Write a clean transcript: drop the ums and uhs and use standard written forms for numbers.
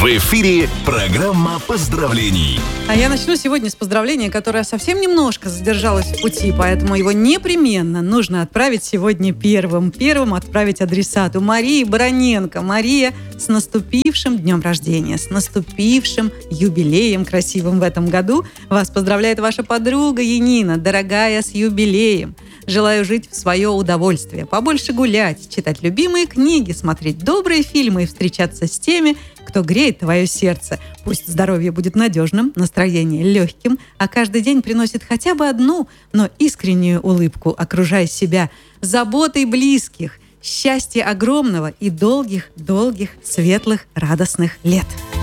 В эфире программа поздравлений. А я начну сегодня с поздравления, которое совсем немножко задержалось в пути, поэтому его непременно нужно отправить сегодня первым. Первым отправить адресату Марии Бароненко. Мария, с наступившим днем рождения, с наступившим юбилеем красивым в этом году. Вас поздравляет ваша подруга Янина. Дорогая, с юбилеем. Желаю жить в свое удовольствие, побольше гулять, читать любимые книги, смотреть добрые фильмы и встречаться с теми, кто греет твое сердце. Пусть здоровье будет надежным, настроение легким, а каждый день приносит хотя бы одну, но искреннюю улыбку. Окружай себя заботой близких, счастья огромного и долгих, светлых, радостных лет.